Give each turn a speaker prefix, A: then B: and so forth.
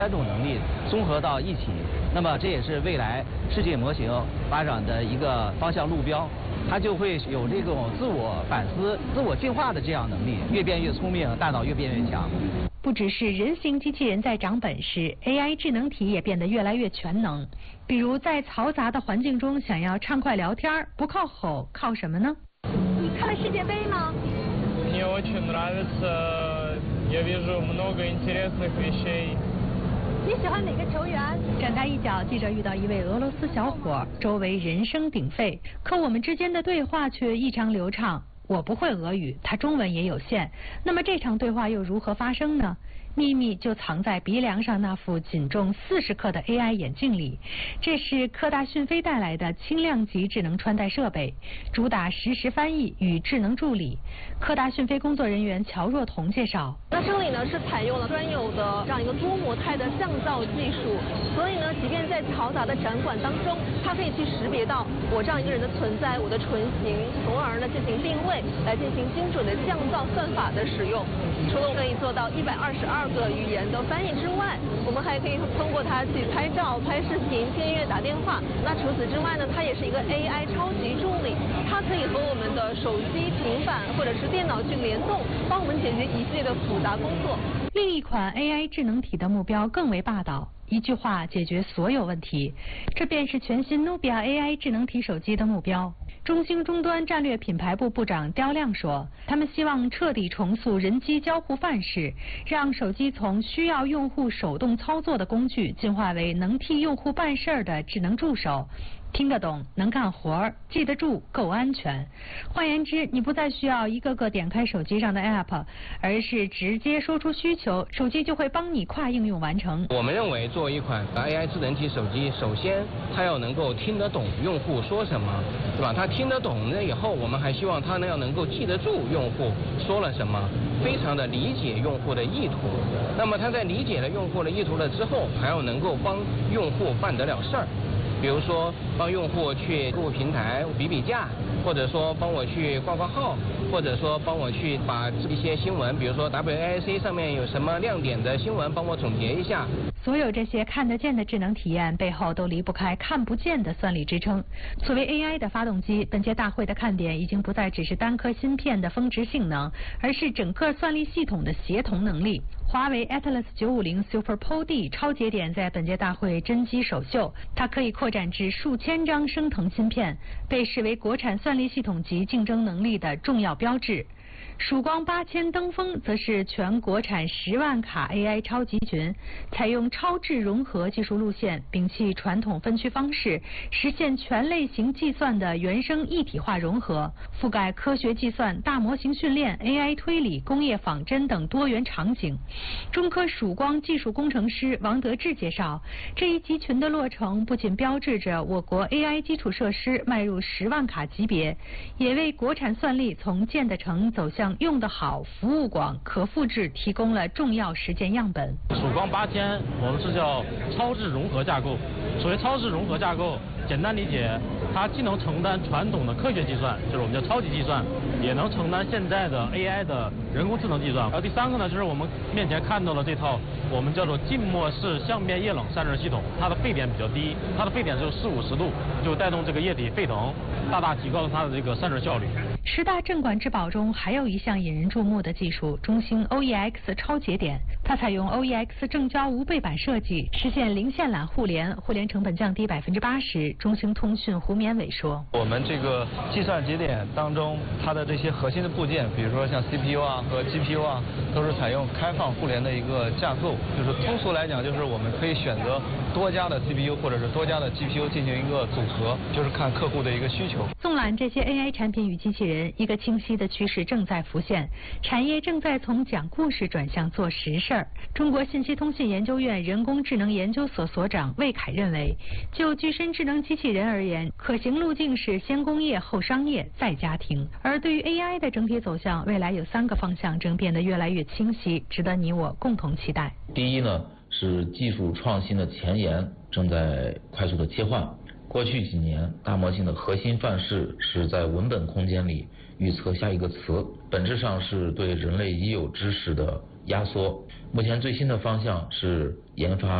A: 3种能力综合到一起，那么这也是未来世界模型发展的一个方向路标，它就会有这种自我反思、自我进化的这样能力，越变越聪明，大脑越变越强。
B: 不只是人形机器人在长本事 ，AI 智能体也变得越来越全能。比如在嘈杂的环境中，想要畅快聊天，不靠吼，靠什么呢？
C: 你看世界杯吗？
D: Мне очень нравится, я вижу много интересных вещей.
C: 你喜欢哪个球员？
B: 站台一角，记者遇到一位俄罗斯小伙，周围人声鼎沸，可我们之间的对话却异常流畅。我不会俄语，他中文也有限，那么这场对话又如何发生呢？秘密就藏在鼻梁上那副仅重40克的 AI 眼镜里。这是科大讯飞带来的轻量级智能穿戴设备，主打实时翻译与智能助理。科大讯飞工作人员乔若彤介绍，
C: 那这里呢是采用了专有的这样一个多模态的降噪技术，所以呢，即便在嘈杂的展馆当中，它可以去识别到我这样一个人的存在，我的唇形，从而呢进行定位，来进行精准的降噪算法的使用。除了可以做到122个语言的翻译之外，我们还可以通过它去拍照、拍视频、听音乐、打电话。那除此之外呢，它也是一个 AI 超级助理，它可以和我们的手机、平板或者是电脑去联动，帮我们解决一系列的复杂工作。
B: 另一款 AI 智能体的目标更为霸道，一句话解决所有问题，这便是全新 Nubia AI 智能体手机的目标。中兴终端战略品牌部部长刁亮说，他们希望彻底重塑人机交互范式，让手机从需要用户手动操作的工具，进化为能替用户办事儿的智能助手。听得懂，能干活儿，记得住，够安全。换言之，你不再需要一个个点开手机上的 App， 而是直接说出需求，手机就会帮你跨应用完成。
E: 我们认为，作为一款 AI 智能体手机，首先它要能够听得懂用户说什么，对吧？它听得懂了以后，我们还希望它要能够记得住用户说了什么，非常的理解用户的意图。那么它在理解了用户的意图了之后，还要能够帮用户办得了事儿。比如说帮用户去购物平台比比价，或者说帮我去挂挂号，或者说帮我去把一些新闻，比如说 WAIC 上面有什么亮点的新闻，帮我总结一下。
B: 所有这些看得见的智能体验背后都离不开看不见的算力支撑。作为 AI 的发动机，本届大会的看点已经不再只是单颗芯片的峰值性能，而是整个算力系统的协同能力。华为 Atlas 950 Super Pro-D 超节点在本届大会真机首秀，它可以扩展至数千张升腾芯片，被视为国产算力系统级竞争能力的重要标志。曙光8000登峰则是全国产10万卡 AI 超级群，采用超智融合技术路线，摒弃传统分区方式，实现全类型计算的原生一体化融合，覆盖科学计算、大模型训练、AI 推理、工业仿真等多元场景。中科曙光技术工程师王德志介绍，这一集群的落成不仅标志着我国 AI 基础设施迈入10万卡级别，也为国产算力从建得成走向用得好、服务广、可复制提供了重要实践样本。
F: 曙光8000，我们是叫超智融合架构。所谓超智融合架构，简单理解，它既能承担传统的科学计算，就是我们叫超级计算，也能承担现在的 AI 的人工智能计算。然后第三个呢，就是我们面前看到的这套我们叫做浸没式相变液冷散热系统，它的沸点比较低，它的沸点只有40-50度，就带动这个液体沸腾，大大提高了它的这个散热效率。
B: 10大镇馆之宝中还有一项引人注目的技术，中兴 OEX 超节点，它采用 OEX 正交无背板设计，实现零线缆互联，互联成本降低80%。中兴通讯胡绵伟说，
G: 我们这个计算节点当中，它的这些核心的部件，比如说像 CPU 啊和 GPU 啊，都是采用开放互联的一个架构。就是通俗来讲，就是我们可以选择多家的 CPU 或者是多家的 GPU 进行一个组合，就是看客户的一个需求。
B: 纵览这些 AI 产品与机器人，一个清晰的趋势正在浮现，产业正在从讲故事转向做实事儿。中国信息通信研究院人工智能研究所所长魏凯认为，就具身智能机器人而言，可行路径是先工业后商业再家庭。而对于 AI 的整体走向，未来有3个方向正变得越来越清晰，值得你我共同期待。
H: 第一呢，是技术创新的前沿正在快速的切换。过去几年，大模型的核心范式是在文本空间里预测下一个词，本质上是对人类已有知识的压缩。目前最新的方向是研发